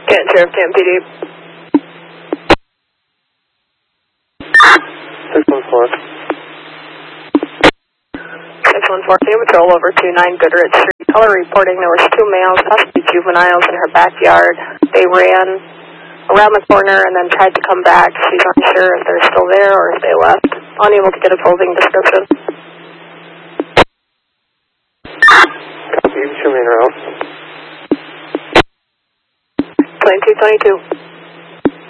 Canton Sheriff, Canton PD. 614. 614, can you patrol over 29 Goodrich Street? Caller reporting there was 2 males, possibly juveniles, in her backyard. They ran around the corner and then tried to come back. She's unsure if they're still there or if they left. Unable to get a closing description. Copy, show me in route. Plane 222.